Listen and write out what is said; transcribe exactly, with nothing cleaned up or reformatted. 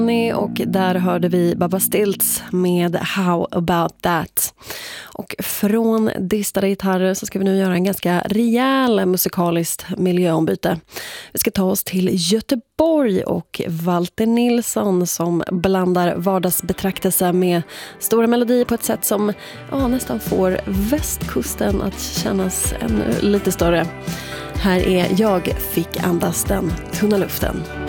Och där hörde vi Bubba Stilts med How About That. Och från distade gitarrer så ska vi nu göra en ganska rejäl musikaliskt miljöombyte. Vi ska ta oss till Göteborg och Walter Nilsson som blandar vardagsbetraktelse med stora melodier på ett sätt som ja, nästan får västkusten att kännas ännu lite större. Här är Jag fick andas den tunna luften.